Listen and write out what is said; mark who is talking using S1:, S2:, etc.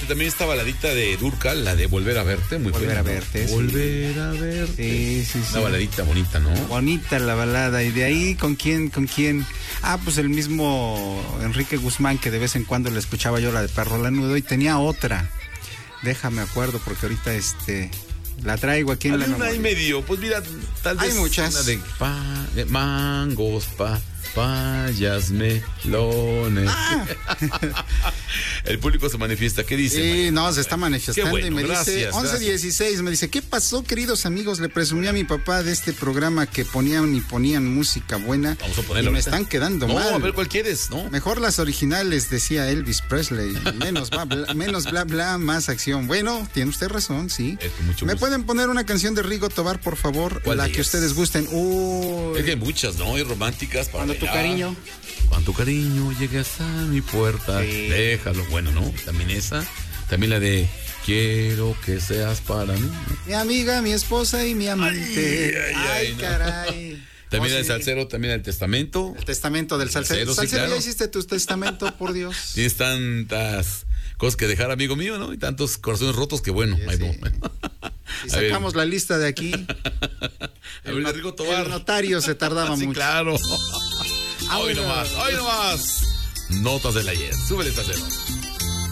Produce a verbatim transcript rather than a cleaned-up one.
S1: Fíjate, también esta baladita de Dúrcal, la de Volver a Verte, muy
S2: Volver
S1: buena,
S2: a
S1: ¿no?
S2: Verte. Sí.
S1: Volver a Verte.
S2: Sí, sí, sí.
S1: Una baladita bonita, ¿no?
S2: Bonita la balada. Y de ahí, ¿con quién? ¿Con quién? Ah, pues el mismo Enrique Guzmán, que de vez en cuando le escuchaba yo la de Perro Lanudo, y tenía otra. Déjame acuerdo, porque ahorita este la traigo aquí en
S1: Hay
S2: la
S1: una
S2: memoria.
S1: y medio, pues mira, tal vez
S2: Hay muchas.
S1: una de, pa, de mangos, pa, payas, melones.
S2: Ah.
S1: El público se manifiesta, ¿qué dice?
S2: Sí,
S1: María?
S2: no, se está manifestando.
S1: Qué bueno,
S2: y me
S1: gracias,
S2: dice once dieciséis, me dice, ¿qué pasó, queridos amigos? Le presumí a mi papá de este programa que ponían y ponían música buena.
S1: Vamos a ponerlo
S2: y me
S1: ahorita.
S2: están quedando
S1: No,
S2: mal.
S1: a ver cuál quieres, ¿no?
S2: Mejor las originales, decía Elvis Presley. Menos bla, bla, menos bla, bla, más acción. Bueno, tiene usted razón, sí.
S1: Es con mucho
S2: ¿Me
S1: gusto.
S2: pueden poner una canción de Rigo Tobar, por favor?
S1: ¿Cuál
S2: La
S1: de
S2: que
S1: ellas?
S2: ustedes gusten. Uy.
S1: Es que hay muchas, ¿no? Hay románticas para
S2: Cuando tu
S1: bailar.
S2: cariño.
S1: Cuando tu cariño llegue hasta mi puerta,
S2: Sí.
S1: déjalo. Bueno, ¿no? También esa. También la de quiero que seas para mí.
S2: Mi amiga, mi esposa y mi amante.
S1: Ay,
S2: Ay,
S1: ay, ay, no.
S2: caray.
S1: También
S2: Oh,
S1: el
S2: sí.
S1: salsero, también el testamento.
S2: El testamento del salsero.
S1: Salsero, sí,
S2: Salsero,
S1: claro.
S2: ya hiciste tu testamento, por Dios.
S1: Tienes tantas cosas que dejar, amigo mío, ¿no? Y tantos corazones rotos que bueno.
S2: Sí,
S1: ahí
S2: sí.
S1: no.
S2: Si
S1: A ver.
S2: sacamos la lista de aquí,
S1: A ver,
S2: el,
S1: Rigo
S2: no-
S1: Tobar.
S2: el notario se tardaba
S1: Sí,
S2: mucho.
S1: claro. Hoy
S2: Ahora.
S1: nomás, hoy nomás. Notas del ayer. Súbele, salsero.